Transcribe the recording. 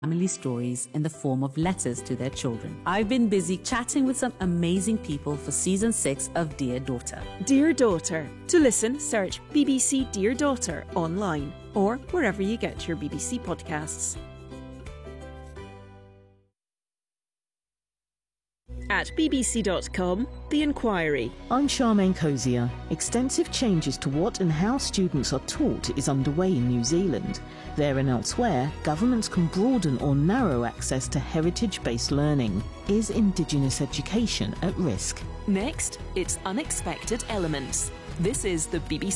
family stories in the form of letters to their children. I've been busy chatting with some amazing people for Season 6 of Dear Daughter. Dear Daughter. To listen, search BBC Dear Daughter online or wherever you get your BBC podcasts. At bbc.com, The Inquiry. I'm Charmaine Cozier. Extensive changes to what and how students are taught is underway in New Zealand. There and elsewhere, governments can broaden or narrow access to heritage-based learning. Is Indigenous education at risk? Next, it's Unexpected Elements. This is the BBC